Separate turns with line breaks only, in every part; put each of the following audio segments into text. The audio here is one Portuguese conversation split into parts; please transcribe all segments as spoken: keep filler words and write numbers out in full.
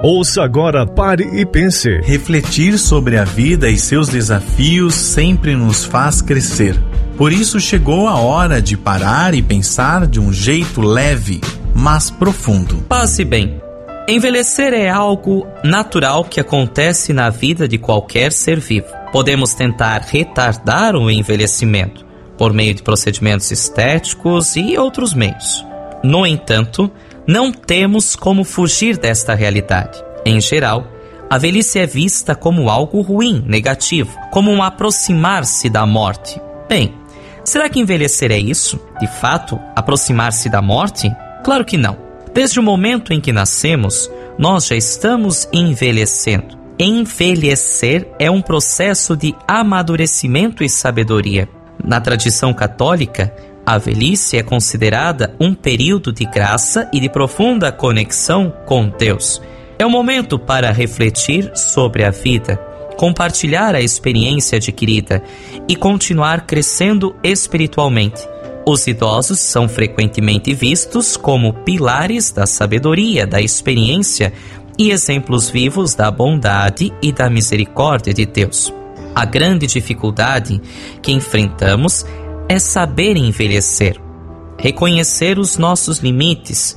Ouça agora, pare e pense.
Refletir sobre a vida e seus desafios sempre nos faz crescer. Por isso chegou a hora de parar e pensar de um jeito leve, mas profundo.
Passe bem. Envelhecer é algo natural que acontece na vida de qualquer ser vivo. Podemos tentar retardar o envelhecimento por meio de procedimentos estéticos e outros meios. No entanto, não temos como fugir desta realidade. Em geral, a velhice é vista como algo ruim, negativo, como um aproximar-se da morte. Bem, será que envelhecer é isso? De fato, aproximar-se da morte? Claro que não. Desde o momento em que nascemos, nós já estamos envelhecendo. Envelhecer é um processo de amadurecimento e sabedoria. Na tradição católica, a velhice é considerada um período de graça e de profunda conexão com Deus. É um momento para refletir sobre a vida, compartilhar a experiência adquirida e continuar crescendo espiritualmente. Os idosos são frequentemente vistos como pilares da sabedoria, da experiência e exemplos vivos da bondade e da misericórdia de Deus. A grande dificuldade que enfrentamos é saber envelhecer, reconhecer os nossos limites,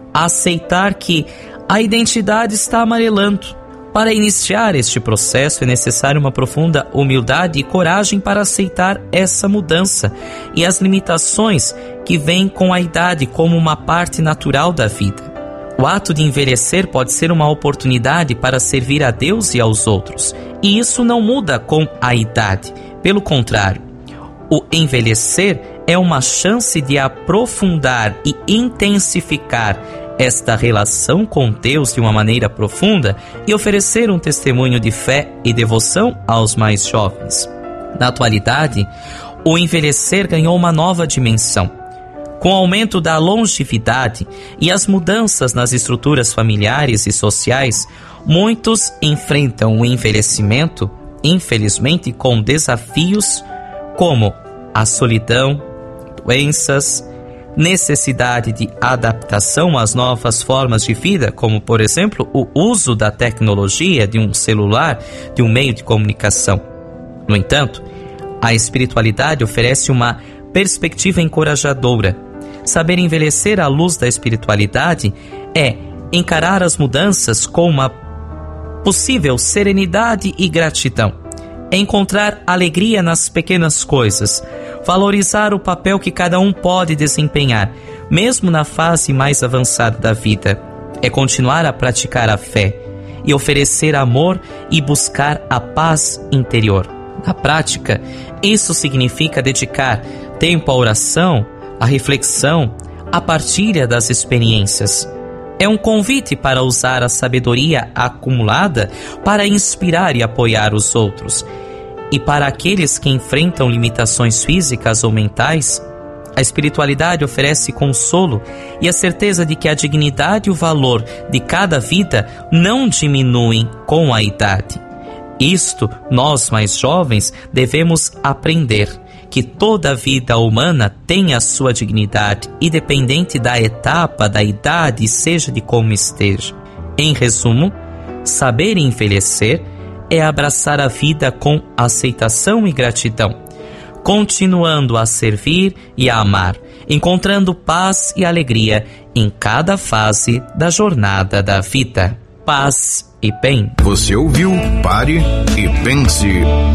aceitar que a identidade está amarelando. Para iniciar este processo é necessário uma profunda humildade e coragem para aceitar essa mudança e as limitações que vêm com a idade como uma parte natural da vida. O ato de envelhecer pode ser uma oportunidade para servir a Deus e aos outros, e isso não muda com a idade. Pelo contrário, o envelhecer é uma chance de aprofundar e intensificar esta relação com Deus de uma maneira profunda e oferecer um testemunho de fé e devoção aos mais jovens. Na atualidade, o envelhecer ganhou uma nova dimensão. Com o aumento da longevidade e as mudanças nas estruturas familiares e sociais, muitos enfrentam o envelhecimento, infelizmente, com desafios como a solidão, doenças, necessidade de adaptação às novas formas de vida, como, por exemplo, o uso da tecnologia, de um celular, de um meio de comunicação. No entanto, a espiritualidade oferece uma perspectiva encorajadora. Saber envelhecer à luz da espiritualidade é encarar as mudanças com uma possível serenidade e gratidão. É encontrar alegria nas pequenas coisas, valorizar o papel que cada um pode desempenhar, mesmo na fase mais avançada da vida. É continuar a praticar a fé e oferecer amor e buscar a paz interior. Na prática, isso significa dedicar tempo à oração, à reflexão, à partilha das experiências. É um convite para usar a sabedoria acumulada para inspirar e apoiar os outros. E para aqueles que enfrentam limitações físicas ou mentais, a espiritualidade oferece consolo e a certeza de que a dignidade e o valor de cada vida não diminuem com a idade. Isto, nós mais jovens devemos aprender, que toda vida humana tem a sua dignidade, independente da etapa, da idade, seja de como esteja. Em resumo, saber envelhecer é abraçar a vida com aceitação e gratidão, continuando a servir e a amar, encontrando paz e alegria em cada fase da jornada da vida. Paz e bem.
Você ouviu? Pare e pense.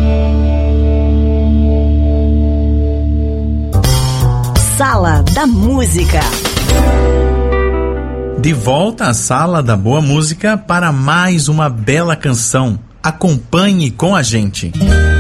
Sala da Música.
De volta à Sala da Boa Música para mais uma bela canção. Acompanhe com a gente.